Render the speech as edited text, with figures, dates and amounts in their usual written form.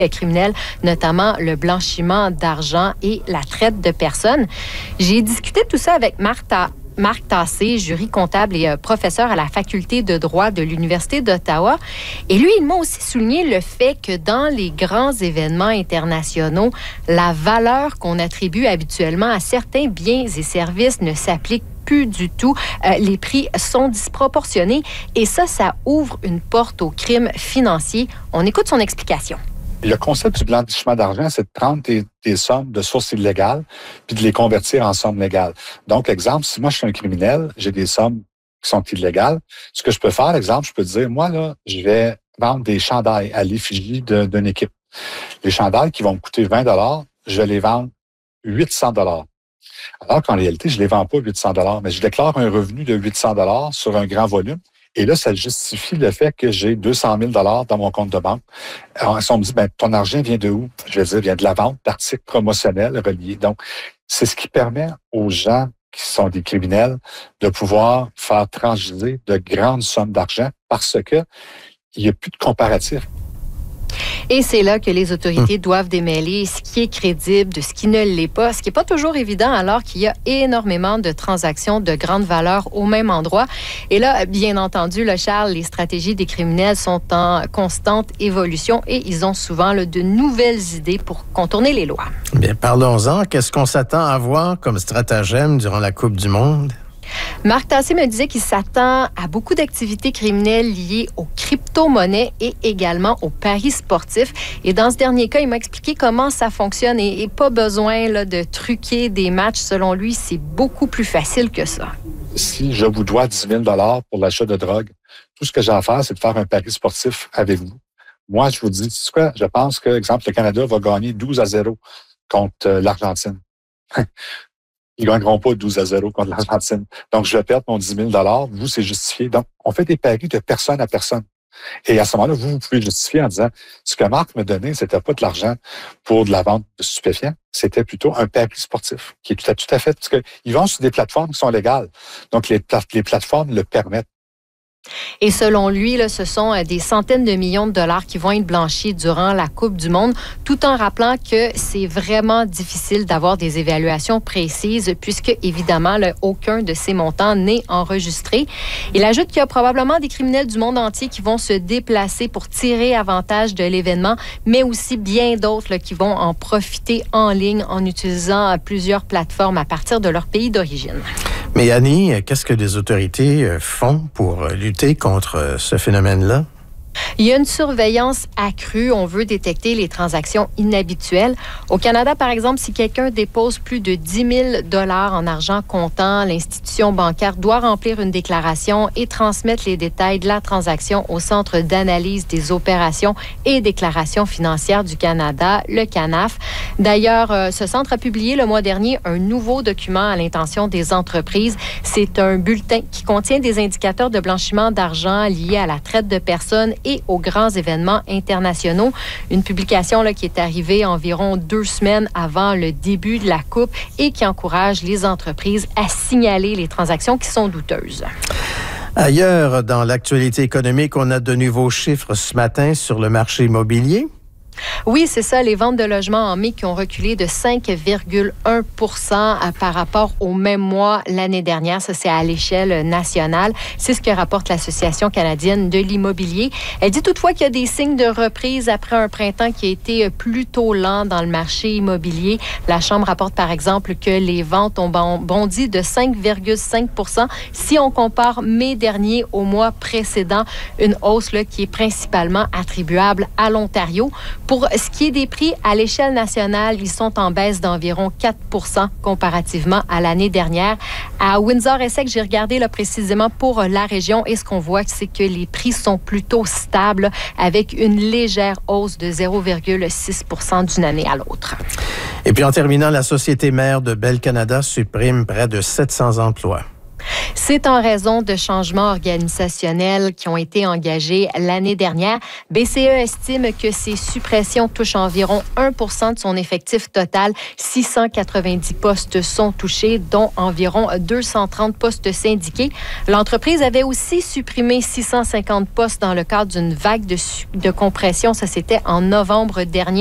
criminels, notamment le blanchiment d'argent et la traite de personnes. J'ai discuté de tout ça avec Marc Tassé, jury comptable et professeur à la faculté de droit de l'Université d'Ottawa. Et lui, il m'a aussi souligné le fait que dans les grands événements internationaux, la valeur qu'on attribue habituellement à certains biens et services ne s'applique plus du tout. Les prix sont disproportionnés et ça ouvre une porte au crime financier. On écoute son explication. Le concept du blanchiment d'argent, c'est de prendre tes sommes de sources illégales puis de les convertir en sommes légales. Donc, exemple, si moi, je suis un criminel, j'ai des sommes qui sont illégales, ce que je peux faire, exemple, je peux dire, moi, là, je vais vendre des chandails à l'effigie d'une équipe. Les chandails qui vont me coûter 20 $, je vais les vendre 800 $. Alors qu'en réalité, je ne les vends pas 800 $, mais je déclare un revenu de 800 $ sur un grand volume. Et là, ça justifie le fait que j'ai 200 000 $ dans mon compte de banque. Alors, si on me dit, ton argent vient de où? Je vais dire, vient de la vente d'articles promotionnels reliés. Donc, c'est ce qui permet aux gens qui sont des criminels de pouvoir faire transiger de grandes sommes d'argent parce que il n'y a plus de comparatif. Et c'est là que les autorités doivent démêler ce qui est crédible de ce qui ne l'est pas, ce qui n'est pas toujours évident alors qu'il y a énormément de transactions de grande valeur au même endroit. Et là, bien entendu, Charles, les stratégies des criminels sont en constante évolution et ils ont souvent de nouvelles idées pour contourner les lois. Bien, parlons-en. Qu'est-ce qu'on s'attend à voir comme stratagème durant la Coupe du monde? Marc Tassé me disait qu'il s'attend à beaucoup d'activités criminelles liées aux crypto-monnaies et également aux paris sportifs. Et dans ce dernier cas, il m'a expliqué comment ça fonctionne et pas besoin de truquer des matchs. Selon lui, c'est beaucoup plus facile que ça. Si je vous dois 10 000 $ pour l'achat de drogue, tout ce que j'ai à faire, c'est de faire un pari sportif avec vous. Moi, je vous dis, tu sais quoi, je pense que, exemple, le Canada va gagner 12-0 contre l'Argentine. Ils ne gagneront pas 12-0 contre l'Argentine. Donc, je vais perdre mon 10 000 $. Vous, c'est justifié. Donc, on fait des paris de personne à personne. Et à ce moment-là, vous pouvez justifier en disant, ce que Marc me donnait, c'était pas de l'argent pour de la vente de stupéfiants, c'était plutôt un pari sportif, qui est tout à fait, parce qu'ils vont sur des plateformes qui sont légales. Donc, les plateformes le permettent. Et selon lui, ce sont des centaines de millions de dollars qui vont être blanchis durant la Coupe du monde, tout en rappelant que c'est vraiment difficile d'avoir des évaluations précises puisque, évidemment, aucun de ces montants n'est enregistré. Il ajoute qu'il y a probablement des criminels du monde entier qui vont se déplacer pour tirer avantage de l'événement, mais aussi bien d'autres qui vont en profiter en ligne en utilisant plusieurs plateformes à partir de leur pays d'origine. Mais Annie, qu'est-ce que les autorités font pour lutter contre ce phénomène-là? Il y a une surveillance accrue. On veut détecter les transactions inhabituelles. Au Canada, par exemple, si quelqu'un dépose plus de 10 000 $ en argent comptant, l'institution bancaire doit remplir une déclaration et transmettre les détails de la transaction au Centre d'analyse des opérations et déclarations financières du Canada, le CANAF. D'ailleurs, ce centre a publié le mois dernier un nouveau document à l'intention des entreprises. C'est un bulletin qui contient des indicateurs de blanchiment d'argent liés à la traite de personnes et aux grands événements internationaux. Une publication qui est arrivée environ 2 semaines avant le début de la Coupe et qui encourage les entreprises à signaler les transactions qui sont douteuses. Ailleurs, dans l'actualité économique, on a de nouveaux chiffres ce matin sur le marché immobilier. Oui, c'est ça, les ventes de logements en mai qui ont reculé de 5,1 % par rapport au même mois l'année dernière. Ça, c'est à l'échelle nationale. C'est ce que rapporte l'Association canadienne de l'immobilier. Elle dit toutefois qu'il y a des signes de reprise après un printemps qui a été plutôt lent dans le marché immobilier. La Chambre rapporte par exemple que les ventes ont bondi de 5,5 % si on compare mai dernier au mois précédent. Une hausse qui est principalement attribuable à l'Ontario. Pour ce qui est des prix à l'échelle nationale, ils sont en baisse d'environ 4 % comparativement à l'année dernière. À Windsor-Essex, j'ai regardé précisément pour la région et ce qu'on voit, c'est que les prix sont plutôt stables avec une légère hausse de 0,6 % d'une année à l'autre. Et puis en terminant, la société mère de Bell Canada supprime près de 700 emplois. C'est en raison de changements organisationnels qui ont été engagés l'année dernière. BCE estime que ces suppressions touchent environ 1% de son effectif total. 690 postes sont touchés, dont environ 230 postes syndiqués. L'entreprise avait aussi supprimé 650 postes dans le cadre d'une vague de compression. Ça, c'était en novembre dernier.